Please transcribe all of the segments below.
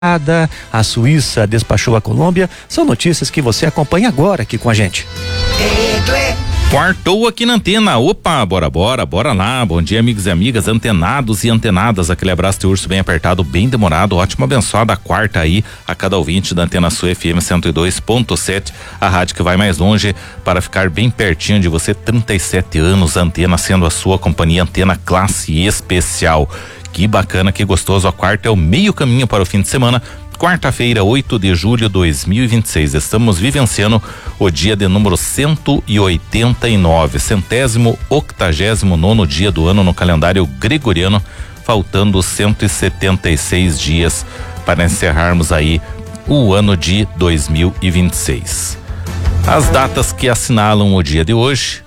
A Suíça despachou a Colômbia. São notícias que você acompanha agora aqui com a gente. Quartou aqui na antena. Opa, bora lá. Bom dia, amigos e amigas, antenados e antenadas. Aquele abraço de urso bem apertado, bem demorado. Ótima abençoada quarta aí a cada ouvinte da Antena Sul FM 102.7, a rádio que vai mais longe para ficar bem pertinho de você. 37 anos, Antena sendo a sua companhia, Antena classe especial. Que bacana, que gostoso. A quarta é o meio caminho para o fim de semana. Quarta-feira, 8 de julho de 2026. Estamos vivenciando o dia de número 189, 189º dia do ano no calendário gregoriano, faltando 176 dias para encerrarmos aí o ano de 2026. As datas que assinalam o dia de hoje.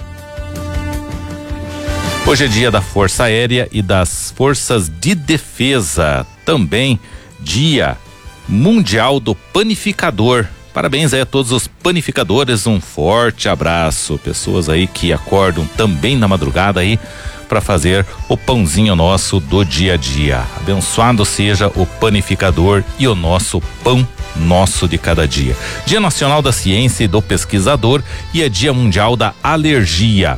Hoje é dia da Força Aérea e das Forças de Defesa. Também dia Mundial do Panificador. Parabéns aí a todos os panificadores, um forte abraço. Pessoas aí que acordam também na madrugada aí para fazer o pãozinho nosso do dia a dia. Abençoado seja o panificador e o nosso pão nosso de cada dia. Dia Nacional da Ciência e do Pesquisador e é Dia Mundial da Alergia.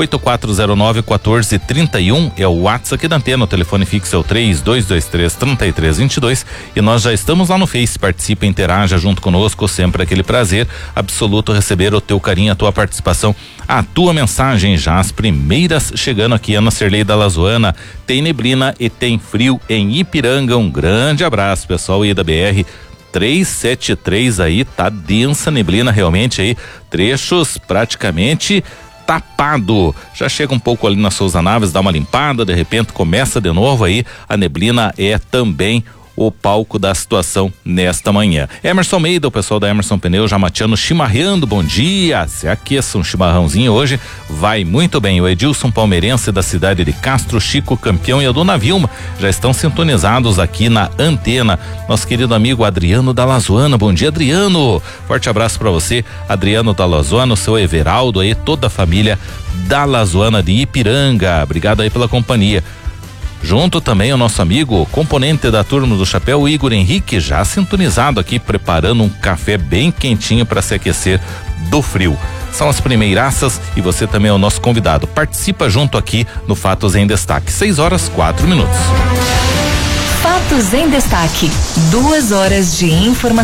8409-1431 é o WhatsApp aqui da Antena, o telefone fixo é o 3223-3322 e nós já estamos lá no Face. Participa, interaja junto conosco, sempre aquele prazer absoluto receber o teu carinho, a tua participação, a tua mensagem. Já as primeiras chegando aqui. Ana Serlei da Lazoana: tem neblina e tem frio em Ipiranga. Um grande abraço, pessoal. E da BR 373 aí, tá densa neblina realmente aí, trechos praticamente tapado. Já chega um pouco ali na Souza Naves, dá uma limpada, de repente começa de novo aí. A neblina é também o palco da situação nesta manhã. Emerson Almeida, o pessoal da Emerson Pneu já mateando, chimarreando, bom dia. Se aqueça um chimarrãozinho hoje, vai muito bem. O Edilson Palmeirense da cidade de Castro, Chico Campeão e a dona Vilma já estão sintonizados aqui na antena. Nosso querido amigo Adriano da Lazoana, bom dia, Adriano. Forte abraço para você, Adriano da Lazoana, o seu Everaldo aí, toda a família da Lazoana de Ipiranga. Obrigado aí pela companhia. Junto também o nosso amigo, componente da turma do chapéu, Igor Henrique, já sintonizado aqui, preparando um café bem quentinho para se aquecer do frio. São as primeiraças e você também é o nosso convidado. Participa junto aqui no Fatos em Destaque. 6h04. Fatos em Destaque. 2 horas de informação.